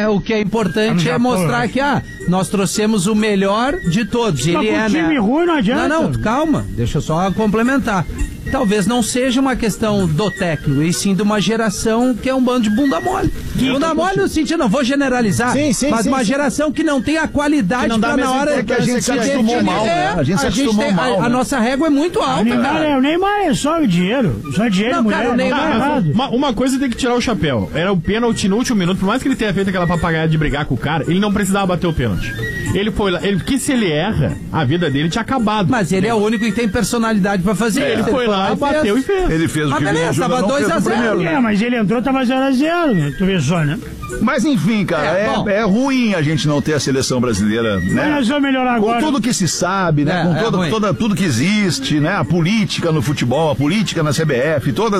o que é importante é mostrar que nós trouxemos o melhor de todos. Mas Ele é, time ruim não adianta. Não, calma, deixa eu só complementar. Talvez não seja uma questão do técnico, e sim de uma geração que é um bando de bunda mole. Bunda mole no sentido, não vou generalizar, mas uma geração que não tem a qualidade para na hora que a gente se acostumou mal, né? A gente se acostumou mal. A nossa régua é muito alta, o Neymar é só o dinheiro. Só dinheiro, não, mulher. Cara, o Neymar uma coisa tem que tirar o chapéu. Era o pênalti no último minuto, por mais que ele tenha feito aquela papagaia de brigar com o cara, ele não precisava bater o pênalti. Ele foi lá, porque se ele erra, a vida dele tinha acabado. Mas ele é o único que tem personalidade pra fazer. Ele foi lá, bateu e fez. Ele fez o que beleza, tava 2-0. Mas ele entrou, tava 0-0, né? Tu vê só, né? Mas enfim, cara, é ruim a gente não ter a seleção brasileira, né? Mas nós vamos melhorar agora. Com tudo que se sabe, né? Com tudo que existe, né? A política no futebol, a política na CBF, toda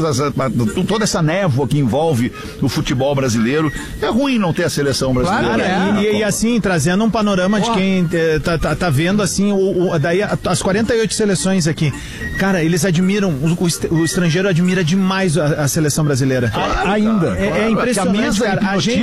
essa névoa que envolve o futebol brasileiro. É ruim não ter a seleção brasileira. Claro, e assim, trazendo um panorama de quem tá vendo, assim, daí as 48 seleções aqui. Cara, eles admiram, o estrangeiro admira demais a seleção brasileira. Ainda. É impressionante, cara. A gente,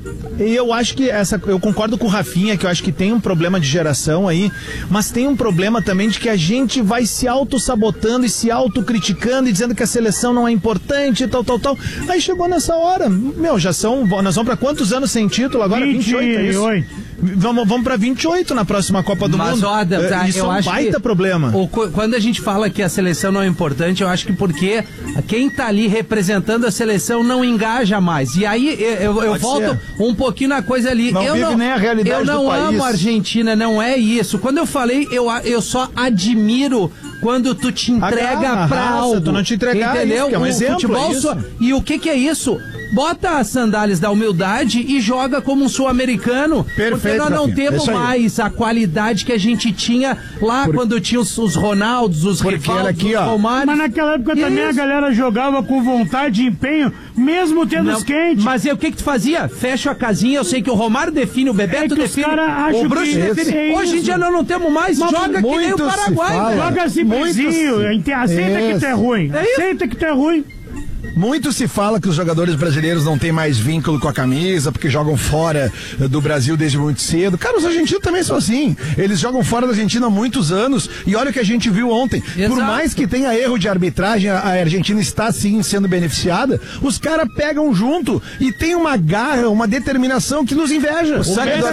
e eu acho que eu concordo com o Rafinha, que eu acho que tem um problema de geração aí, mas tem um problema também de que a gente vai se auto-sabotando e se auto-criticando e dizendo que a seleção não é importante e tal. Aí chegou nessa hora, nós vamos pra quantos anos sem título agora? 28, é isso? Vamos pra 28 na próxima Copa do Mundo. Isso é um baita problema. Quando a gente fala que a seleção não é importante, eu acho que porque quem tá ali representando a seleção não engaja mais. E aí eu volto um pouquinho na coisa ali. Não vive nem a realidade do país. Eu não amo a Argentina, não é isso. Quando eu falei, eu só admiro quando tu te entrega pra algo. Tu não te entregar, entendeu? Isso, que é um exemplo, futebol e o que é isso? Bota as sandálias da humildade e joga como um sul-americano. Porque nós não temos mais a qualidade que a gente tinha lá quando tinha os Ronaldos, os Rivaldos, os Romários. Mas naquela época também a galera jogava com vontade e empenho, mesmo tendo os quentes. Mas o que tu fazia? Fecha a casinha, eu sei que o Romário define, o Bebeto define, o Bruxo define. Hoje em dia nós não temos mais, joga que nem o Paraguai. Joga simplesinho, aceita que tu é ruim. Aceita que tu é ruim. Muito se fala que os jogadores brasileiros não têm mais vínculo com a camisa, porque jogam fora do Brasil desde muito cedo. Cara, os argentinos também são assim. Eles jogam fora da Argentina há muitos anos, e olha o que a gente viu ontem. Exato. Por mais que tenha erro de arbitragem, a Argentina está sim sendo beneficiada, os caras pegam junto e tem uma garra, uma determinação que nos inveja. O sangue do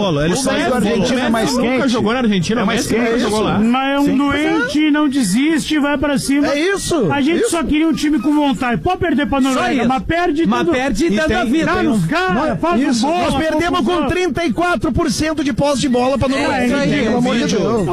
argentino é mais quente. Nunca jogou na Argentina, mas quente jogou lá. Mas é um doente, não desiste, vai pra cima. É isso. A gente só queria um time com vontade. Pode perder pra Noruega, mas perde dando a vida. Nós perdemos com 34% de posse de bola pra Noruega. Pelo amor de Deus.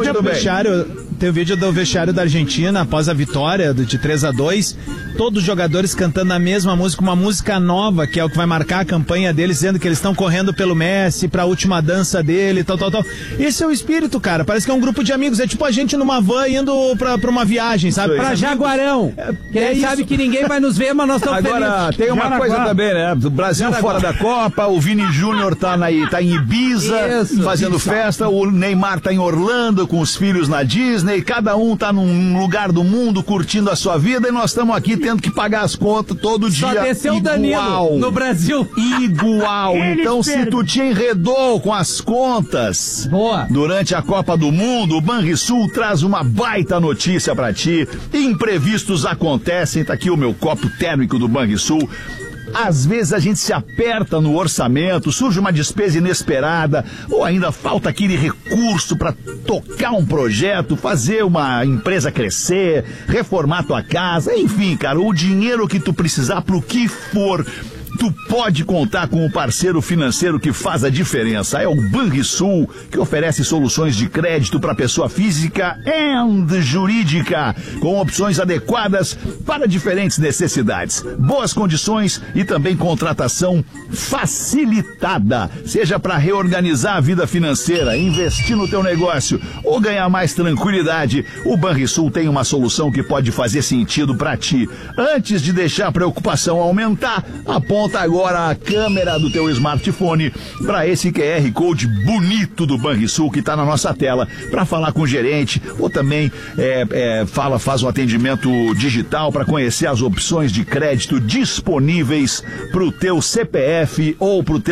Tem o vídeo do vestiário da Argentina após a vitória de 3-2, todos os jogadores cantando a mesma música, uma música nova, que é o que vai marcar a campanha deles, dizendo que eles estão correndo pelo Messi, pra última dança dele, tal. Esse é o espírito, cara. Parece que é um grupo de amigos. É tipo a gente numa van indo pra uma viagem, sabe? Pra Jaguarão. Quem sabe que ninguém vai nos ver, mas nós estamos felizes. Agora, tem uma coisa também, né? Do Brasil fora da Copa, o Vini Júnior tá em Ibiza, fazendo festa, o Neymar tá em Orlando com os filhos na Disney, cada um tá num lugar do mundo curtindo a sua vida, e nós estamos aqui tendo que pagar as contas todo dia. Só desceu o Danilo no Brasil. Igual. Então, se tu te enredou com as contas durante a Copa do Mundo, o Banrisul traz uma baita notícia pra ti. Imprevistos acontecem, tá aqui o meu copo térmico do Banrisul. Às vezes a gente se aperta no orçamento, surge uma despesa inesperada, ou ainda falta aquele recurso para tocar um projeto, fazer uma empresa crescer, reformar tua casa, enfim, cara, o dinheiro que tu precisar pro que for. Tu pode contar com o parceiro financeiro que faz a diferença. É o Banrisul, que oferece soluções de crédito para pessoa física e jurídica, com opções adequadas para diferentes necessidades. Boas condições e também contratação facilitada. Seja para reorganizar a vida financeira, investir no teu negócio ou ganhar mais tranquilidade, o Banrisul tem uma solução que pode fazer sentido para ti. Antes de deixar a preocupação aumentar, aponta agora a câmera do teu smartphone para esse QR Code bonito do Banrisul que está na nossa tela, para falar com o gerente, ou também faz um atendimento digital para conhecer as opções de crédito disponíveis para o teu CPF ou para o teu